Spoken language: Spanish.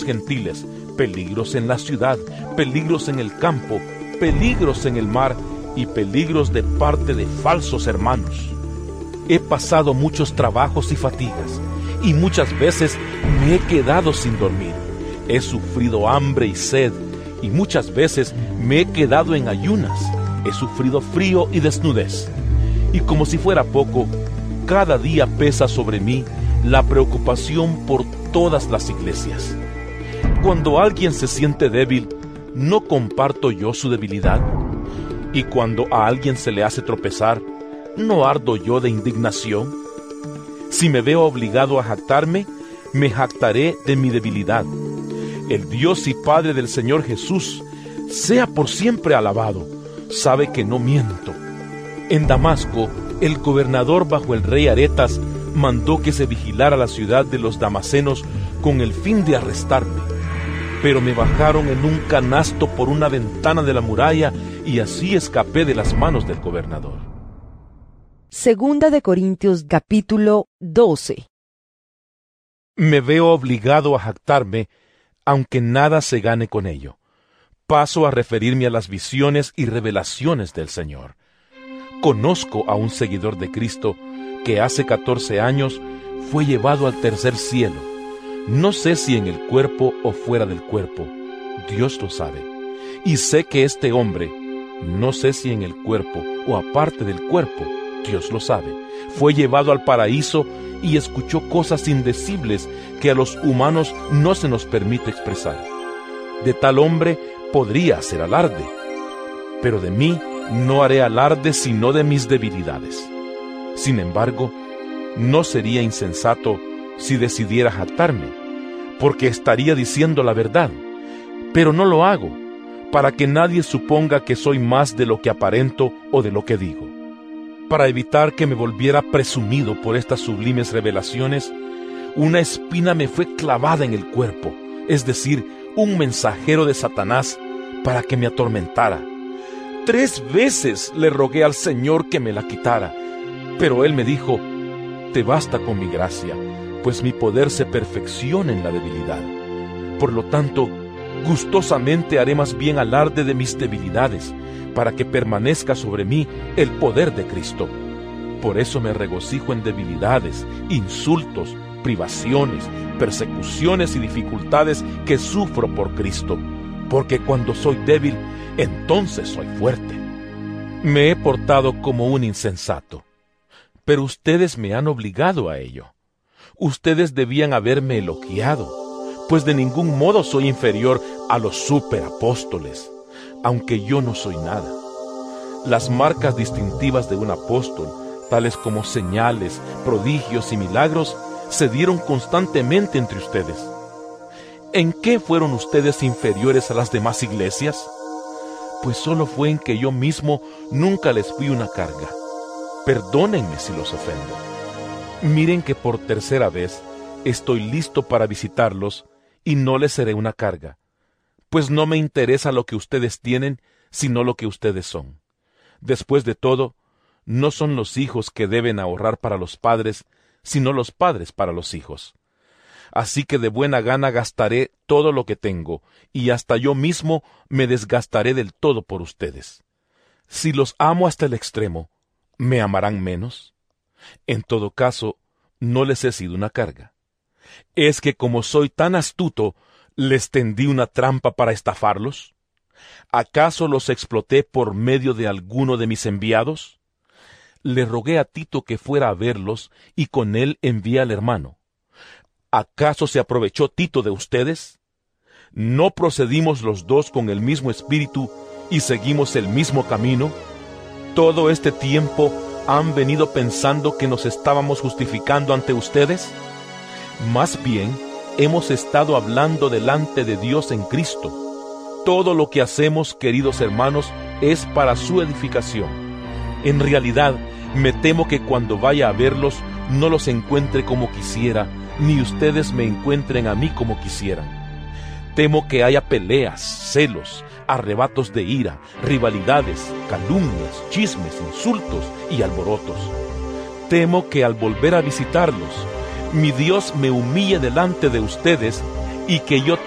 gentiles, peligros en la ciudad, peligros en el campo, peligros en el mar y peligros de parte de falsos hermanos. He pasado muchos trabajos y fatigas, y muchas veces me he quedado sin dormir. He sufrido hambre y sed, y muchas veces me he quedado en ayunas. He sufrido frío y desnudez. Y como si fuera poco, cada día pesa sobre mí la preocupación por todas las iglesias. Cuando alguien se siente débil, ¿no comparto yo su debilidad? Y cuando a alguien se le hace tropezar, ¿no ardo yo de indignación? Si me veo obligado a jactarme, me jactaré de mi debilidad. El Dios y Padre del Señor Jesús sea por siempre alabado. Sabe que no miento. En Damasco, el gobernador bajo el rey Aretas mandó que se vigilara la ciudad de los damasenos con el fin de arrestarme. Pero me bajaron en un canasto por una ventana de la muralla y así escapé de las manos del gobernador. Segunda de Corintios capítulo 12. Me veo obligado a jactarme, aunque nada se gane con ello. Paso a referirme a las visiones y revelaciones del Señor. Conozco a un seguidor de Cristo que hace 14 años fue llevado al tercer cielo. No sé si en el cuerpo o fuera del cuerpo, Dios lo sabe. Y sé que este hombre, no sé si en el cuerpo o aparte del cuerpo, Dios lo sabe, fue llevado al paraíso y escuchó cosas indecibles que a los humanos no se nos permite expresar. De tal hombre podría hacer alarde, pero de mí no haré alarde sino de mis debilidades. Sin embargo, no sería insensato si decidiera jactarme, porque estaría diciendo la verdad, pero no lo hago, para que nadie suponga que soy más de lo que aparento o de lo que digo. Para evitar que me volviera presumido por estas sublimes revelaciones, una espina me fue clavada en el cuerpo, es decir, un mensajero de Satanás para que me atormentara. 3 veces le rogué al Señor que me la quitara, pero Él me dijo: te basta con mi gracia, pues mi poder se perfecciona en la debilidad. Por lo tanto, gustosamente haré más bien alarde de mis debilidades, para que permanezca sobre mí el poder de Cristo. Por eso me regocijo en debilidades, insultos, privaciones, persecuciones y dificultades que sufro por Cristo, porque cuando soy débil, entonces soy fuerte. Me he portado como un insensato, pero ustedes me han obligado a ello. Ustedes debían haberme elogiado, pues de ningún modo soy inferior a los superapóstoles, aunque yo no soy nada. Las marcas distintivas de un apóstol, tales como señales, prodigios y milagros, se dieron constantemente entre ustedes. ¿En qué fueron ustedes inferiores a las demás iglesias? Pues solo fue en que yo mismo nunca les fui una carga. Perdónenme si los ofendo. Miren que por tercera vez estoy listo para visitarlos y no les seré una carga, pues no me interesa lo que ustedes tienen, sino lo que ustedes son. Después de todo, no son los hijos que deben ahorrar para los padres, sino los padres para los hijos. Así que de buena gana gastaré todo lo que tengo, y hasta yo mismo me desgastaré del todo por ustedes. Si los amo hasta el extremo, ¿me amarán menos? En todo caso, no les he sido una carga. ¿Es que como soy tan astuto, les tendí una trampa para estafarlos? ¿Acaso los exploté por medio de alguno de mis enviados? Le rogué a Tito que fuera a verlos, y con él envié al hermano. ¿Acaso se aprovechó Tito de ustedes? ¿No procedimos los dos con el mismo espíritu y seguimos el mismo camino? Todo este tiempo han venido pensando que nos estábamos justificando ante ustedes. Más bien, hemos estado hablando delante de Dios en Cristo. Todo lo que hacemos, queridos hermanos, es para su edificación. En realidad, me temo que cuando vaya a verlos, no los encuentre como quisiera, ni ustedes me encuentren a mí como quisieran. Temo que haya peleas, celos, arrebatos de ira, rivalidades, calumnias, chismes, insultos y alborotos. Temo que al volver a visitarlos, mi Dios me humille delante de ustedes y que yo